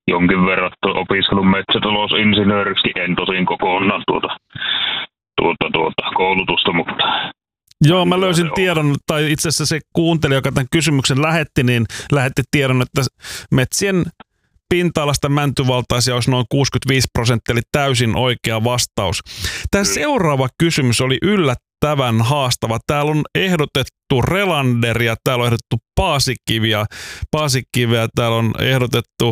jonkin verran opiskellut metsätalousinsinööriksi, en tosin kokonaan koulutusta, mutta... Joo, mä löysin tiedon, tai itse asiassa se kuuntelija, joka tämän kysymyksen lähetti, niin lähetti tiedon, että metsien pinta-alasta mäntyvaltaisia olisi noin 65%, eli täysin oikea vastaus. Tämä seuraava kysymys oli yllättävän haastava. Täällä on ehdotettu Relanderia, täällä on ehdotettu Paasikiviä, täällä on ehdotettu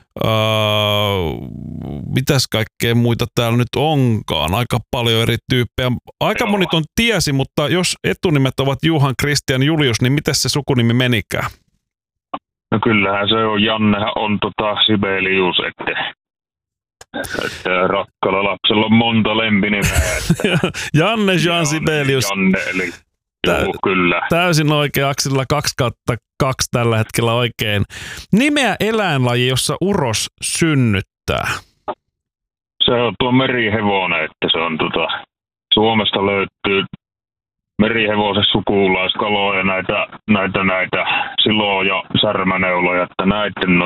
mitäs kaikkea muita täällä nyt onkaan? Aika paljon eri tyyppejä. Aika moni ton tiesi, mutta jos etunimet ovat Juhan, Kristian, Julius, niin miten se sukunimi menikään? No kyllähän se on. Jannehan on Sibelius, että rakkaalla lapsella on monta lempinimeä. Janne Jean Sibelius. Janne, eli kyllä. Täysin oikein, Akselilla 2/2 tällä hetkellä oikein. Nimeä eläinlaji, jossa uros synnyttää. Se on tuo merihevonen, että se on Suomesta löytyy merihevosen sukulaiskaloja, näitä silo- ja särmäneuloja, että näiden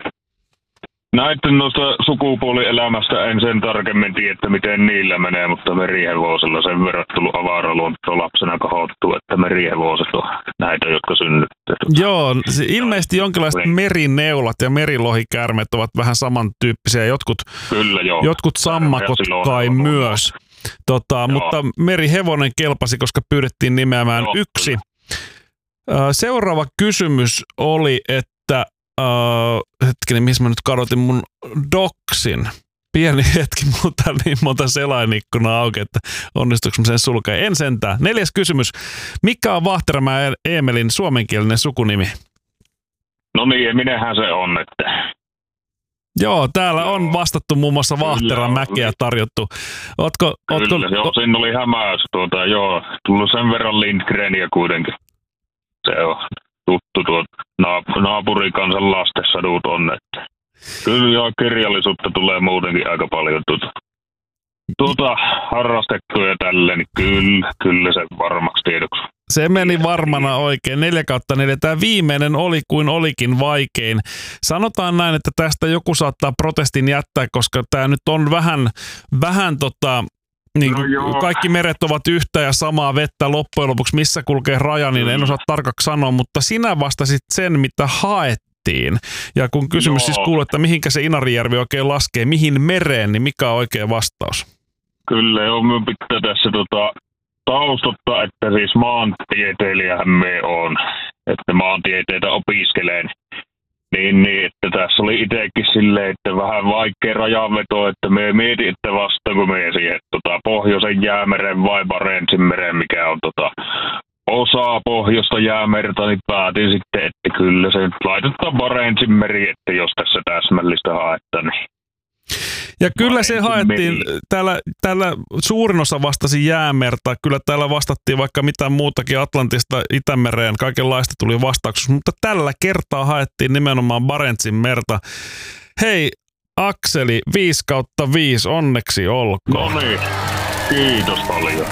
noista sukupuolielämästä en sen tarkemmin tiedä, että miten niillä menee, mutta merihevosella sen verran tullut avaraluontoa lapsena kahottuu, että merihevoset on näitä, jotka synnyttää. Joo, ilmeisesti jonkinlaiset merineulat ja merilohikäärmeet ovat vähän samantyyppisiä, jotkut sammakot kai myös. Mutta merihevonen kelpasi, koska pyydettiin nimeämään yksi. Seuraava kysymys oli, että hetkinen, missä mä nyt kadotin mun doksin. Pieni hetki, mutta niin monta selainikkunaa auki, että onnistuuko mä sen sulkea. En sentään. 4. kysymys. Mikä on Vahteramäen Eemelin suomenkielinen sukunimi? No niin, minähän se on, että... Joo, täällä on vastattu muun muassa Vahteramäkeä tarjottu. Kyllä, siinä oli hämäys. Tullut sen verran Lindgreniä kuitenkin. Se on tuttu naapurikansan lastensadut on, että kyllä kirjallisuutta tulee muutenkin aika paljon harrastettua ja tälleen, niin kyllä se varmaksi tiedoksi. Se meni varmana oikein. 4/4. Tämä viimeinen oli kuin olikin vaikein. Sanotaan näin, että tästä joku saattaa protestin jättää, koska tämä nyt on vähän niin kaikki meret ovat yhtä ja samaa vettä loppujen lopuksi, missä kulkee raja, niin en osaa tarkaksi sanoa, mutta sinä vastasit sen, mitä haettiin. Ja kun kysymys siis kuuluu, että mihinkä se Inarijärvi oikein laskee, mihin mereen, niin mikä on oikea vastaus? Kyllä, minun pitää tässä taustottaa, että siis maantieteilijähän me on, että maantieteitä opiskelen. Niin, että tässä oli itsekin silleen, että vähän vaikea rajanveto, että me mietin, että vastaanko me siihen Pohjoisen jäämeren vai Barentsinmeren, mikä on osa Pohjoista jäämerta, niin päätin sitten, että kyllä se nyt laitetaan Barentsinmeri, että jos tässä täsmällistä haetaan, niin... Ja kyllä se haettiin, täällä suurin osa vastasi jäämerta, kyllä täällä vastattiin vaikka mitään muutakin Atlantista Itämereen, kaikenlaista tuli vastauksessa, mutta tällä kertaa haettiin nimenomaan Barentsin merta. Hei Akseli, 5/5, onneksi olkoon. No niin, kiitos paljon.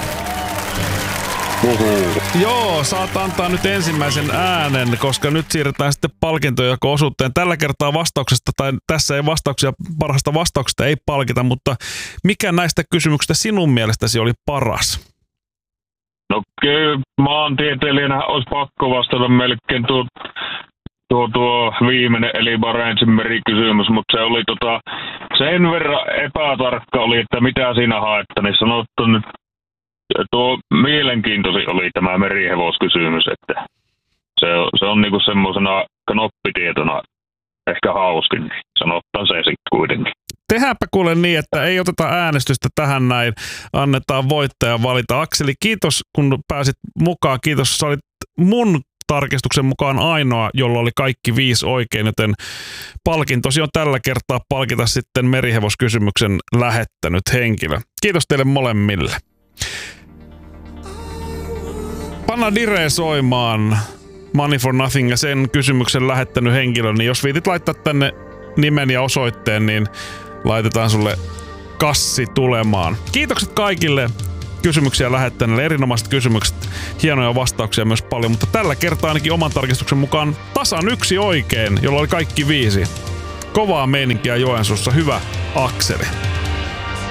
Joo, saat antaa nyt ensimmäisen äänen, koska nyt siirretään sitten palkintojako-osuuteen. Tällä kertaa vastauksesta, tai tässä ei parhaasta vastauksesta ei palkita, mutta mikä näistä kysymyksistä sinun mielestäsi oli paras? No kyllä, maantieteilijänä olisi pakko vastata melkein tuo viimeinen, eli Barentsinmeri kysymys, mutta se oli sen verran epätarkka oli, että mitä siinä haetta, niin sanottu nyt. Tuo mielenkiintoisin oli tämä merihevoskysymys, että se on niinku semmoisena knoppitietona ehkä hauskin, niin sanotaan se sitten kuitenkin. Tehdäänpä kuule niin, että ei oteta äänestystä tähän näin, annetaan voittaja valita. Akseli, kiitos kun pääsit mukaan, kiitos, sä olit mun tarkistuksen mukaan ainoa, jolla oli kaikki 5 oikein, joten palkintosi on tällä kertaa palkita sitten merihevoskysymyksen lähettänyt henkilö. Kiitos teille molemmille. Panna Dire soimaan Money for Nothing ja sen kysymyksen lähettänyt henkilö, niin jos viitit laittaa tänne nimen ja osoitteen, niin laitetaan sulle kassi tulemaan. Kiitokset kaikille kysymyksiä lähettäneille, erinomaiset kysymykset, hienoja vastauksia myös paljon, mutta tällä kertaa ainakin oman tarkistuksen mukaan tasan 1 oikein, jolla oli kaikki 5. kovaa meininkiä Joensuussa, hyvä akseli.